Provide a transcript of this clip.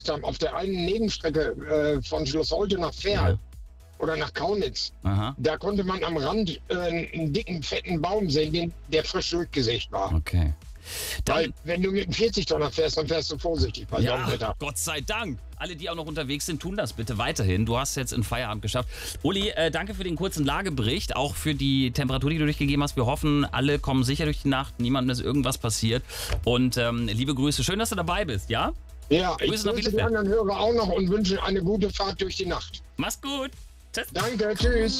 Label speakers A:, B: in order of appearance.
A: haben, auf der einen Nebenstrecke von Schloss Holte nach Verl oder nach Kaunitz, da konnte man am Rand einen dicken, fetten Baum sehen, der frisch durchgesägt war.
B: Okay.
A: Weil, wenn du mit einem 40-Tonner fährst, dann fährst du vorsichtig bei Sonnenwetter.
B: Gott sei Dank. Alle, die auch noch unterwegs sind, tun das bitte weiterhin. Du hast jetzt in Feierabend geschafft. Uli, danke für den kurzen Lagebericht, auch für die Temperatur, die du durchgegeben hast. Wir hoffen, alle kommen sicher durch die Nacht, niemandem ist irgendwas passiert. Und liebe Grüße, schön, dass du dabei bist, ja?
A: Ja, ich grüße die anderen Hörer auch noch und wünsche eine gute Fahrt durch die Nacht.
B: Mach's gut. Tschüss.
A: Danke, tschüss.